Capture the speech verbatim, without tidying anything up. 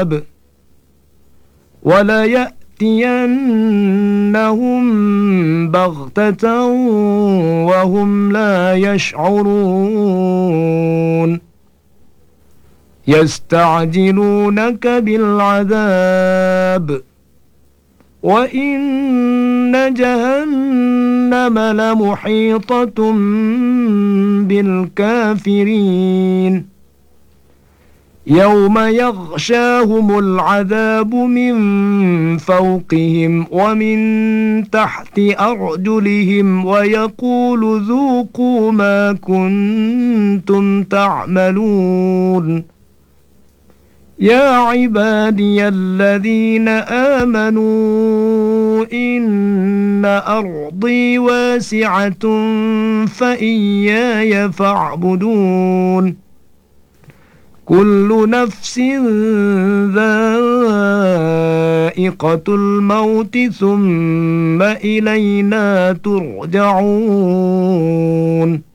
العذاب وليأتينهم بغتة وهم لا يشعرون يستعجلونك بالعذاب وإن جهنم لمحيطة بالكافرين يوم يغشاهم العذاب من فوقهم ومن تحت أرجلهم ويقول ذوقوا ما كنتم تعملون يا عبادي الذين آمنوا إن أرضي واسعة فإياي فاعبدون كل نفس ذائقة الموت ثم إلينا ترجعون